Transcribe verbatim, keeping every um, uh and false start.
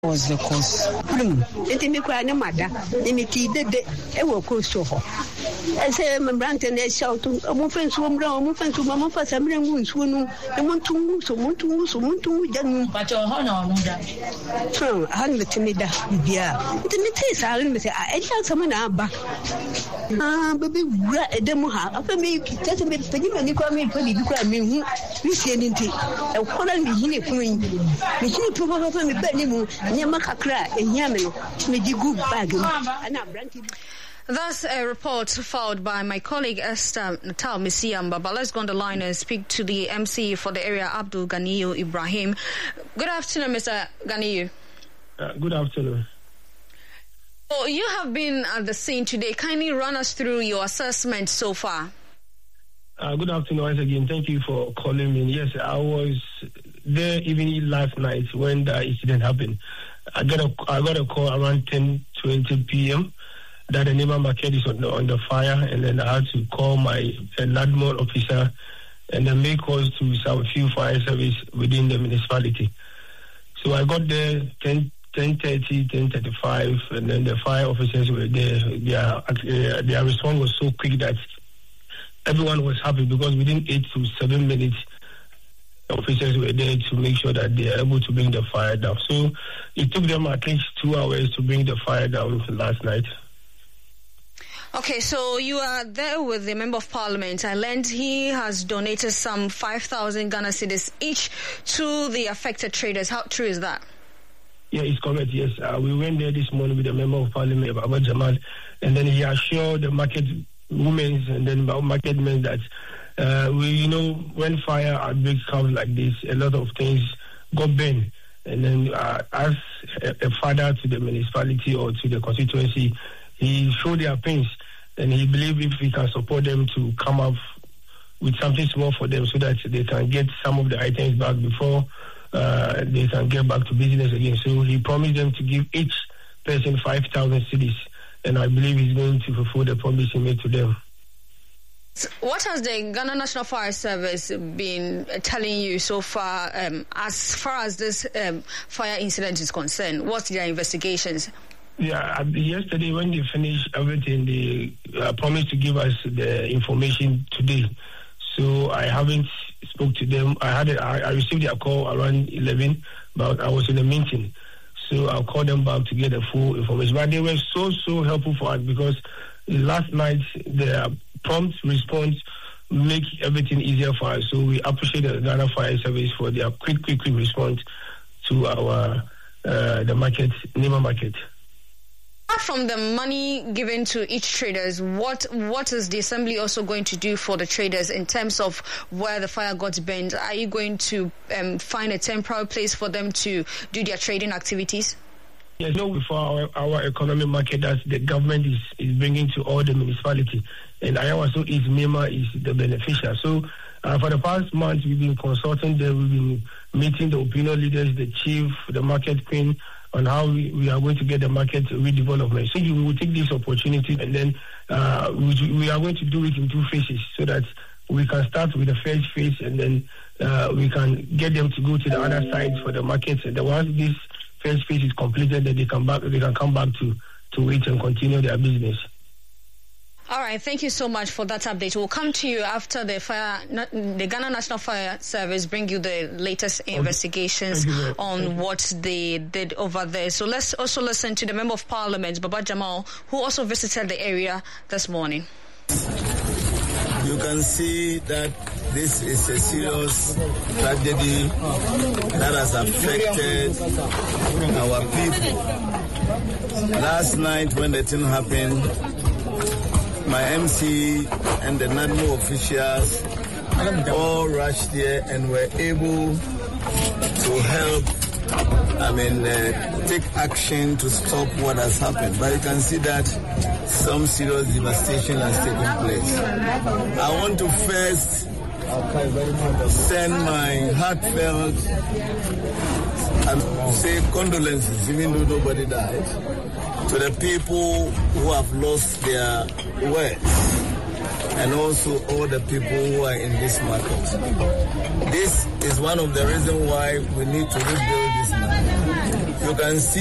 was the cause. It me cry no matter. Me key de e wo ko so ho. E say me brant na shout mo fen so mbra mo fen so mo fa samre ngu so no e mo tungu so mo tungu so mo tungu jan but ho na mo da. So han le timi da bia. It me say sa me say ah e chan sama na ba. Ah baby wura e dem ha afa me tete me pedi me ni kwa me pedi bi kwa me hu wi sie ni nti e kola mi hine kun yi me hine to fa fa me ba ni mu That's a report filed by my colleague Esther Natal Misiamba. But let's go on the line and speak to the M C for the area, Abdul Ganiyu Ibrahim. Good afternoon, Mister Ganiyu. Uh, good afternoon. So you have been at the scene today. Kindly run us through your assessment so far. Uh, good afternoon once again. Thank you for calling me. Yes, I was there even last night when the incident happened. I got a I got a call around ten twenty p.m. that the Nema market is on the, on the fire, and then I had to call my uh, landlord officer and then make calls to some few fire service within the municipality. So I got there ten thirty, ten thirty-five, and then the fire officers were there. Their uh, their response was so quick that everyone was happy because within eight to seven minutes, officers were there to make sure that they are able to bring the fire down. So it took them at least two hours to bring the fire down last night. Okay, so you are there with the Member of Parliament. I learned he has donated some five thousand Ghana cedis each to the affected traders. How true is that? Yeah, it's correct, yes. Uh, we went there this morning with the Member of Parliament, Baba Jamal, and then he assured the market women and then market men that uh, we, you know, when fire outbreaks come like this, a lot of things go burned. And then uh, as a, a father to the municipality or to the constituency, he showed their pains, and he believed if we can support them to come up with something small for them so that they can get some of the items back before uh, they can get back to business again. So he promised them to give each person five thousand cedis. And I believe he's going to fulfill the promise he made to them. What has the Ghana National Fire Service been telling you so far um, as far as this um, fire incident is concerned? What's their investigations? Yeah, yesterday when they finished everything, they uh, promised to give us the information today. So I haven't spoke to them. I had a, I received a call around eleven, but I was in a meeting. So I'll call them back to get the full information. But they were so, so helpful for us because last night their prompt response make everything easier for us. So we appreciate the Ghana Fire Service for their quick, quick, quick response to our uh, the market, Nema market. Apart from the money given to each traders, what what is the Assembly also going to do for the traders in terms of where the fire got burned? Are you going to um, find a temporary place for them to do their trading activities? Yes, no, for our, our economic market that the government is, is bringing to all the municipality, and Ayawaso is MEMA is the beneficiary. So uh, for the past month, we've been consulting them, we've been meeting the opinion leaders, the chief, the market queen, on how we, we are going to get the market redevelopment. So we will take this opportunity and then uh, we, we are going to do it in two phases so that we can start with the first phase and then uh, we can get them to go to the other side for the markets. And then once this first phase is completed, then they can back they can come back to, to it and continue their business. All right, thank you so much for that update. We'll come to you after the fire, the Ghana National Fire Service bring you the latest okay. investigations on what they did over there. So let's also listen to the Member of Parliament, Baba Jamal, who also visited the area this morning. You can see that this is a serious tragedy that has affected our people. Last night when the thing happened, my M C and the NADMO officials all rushed there and were able to help, I mean, uh, take action to stop what has happened. But you can see that some serious devastation has taken place. I want to first send my heartfelt and say condolences, even though nobody died, to the people who have lost their words and also all the people who are in this market. This is one of the reasons why we need to rebuild this market. you can see